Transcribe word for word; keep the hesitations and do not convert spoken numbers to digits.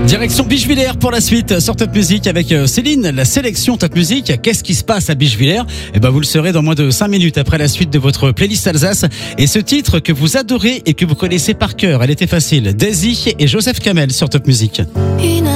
Direction Bischwiller pour la suite sur Top Music avec Céline, la sélection Top Music. Qu'est-ce qui se passe à Bischwiller? Eh ben, vous le saurez dans moins de cinq minutes après la suite de votre playlist Alsace. Et ce titre que vous adorez et que vous connaissez par cœur, elle était facile. Daisy et Joseph Kamel sur Top Music. Une